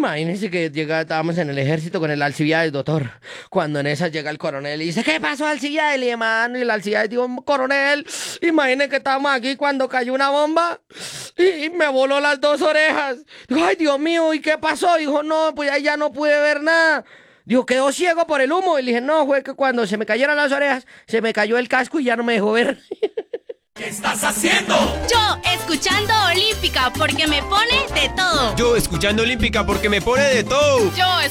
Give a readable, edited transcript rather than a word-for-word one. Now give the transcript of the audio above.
Imagínense que estábamos en el ejército con el Alcibiades, doctor. Cuando en esa llega el coronel y dice, ¿qué pasó, Alcibiades? Y mano, y el Alcibiades dijo, coronel, imagínense que estábamos aquí cuando cayó una bomba y me voló las dos orejas. Dijo, ay, Dios mío, ¿y qué pasó? Dijo, no, pues ahí ya no pude ver nada. Dijo, quedó ciego por el humo. Y le dije, no, fue que cuando se me cayeron las orejas, se me cayó el casco y ya no me dejó ver. ¿Qué estás haciendo? Yo, escuchando Olímpica, porque me pone de todo. Yo escuchando Olímpica porque me pone de todo. Yo,